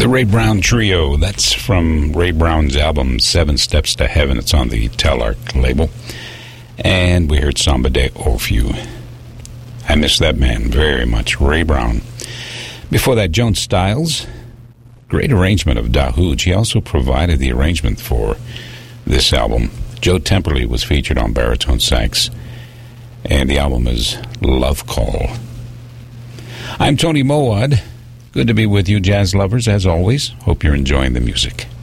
Ray Brown Trio. That's from Ray Brown's album, 7 Steps to Heaven. It's on the Telarc label. And we heard Samba de Orfeo. I miss that man very much, Ray Brown. Before that, Joan Styles. Great arrangement of Dahoud. He also provided the arrangement for this album. Joe Temperley was featured on baritone sax. And the album is Love Call. I'm Tony Mowat. Good to be with you, jazz lovers, as always. Hope you're enjoying the music.